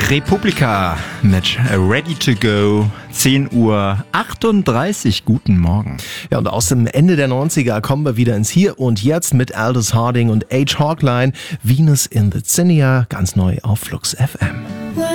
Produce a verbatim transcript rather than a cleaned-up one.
Republika mit Ready to Go, zehn Uhr achtunddreißig, guten Morgen. Ja, und aus dem Ende der neunziger kommen wir wieder ins Hier und Jetzt mit Aldous Harding und Age Hawkline, Venus in the Zinnia, ganz neu auf Flux F M.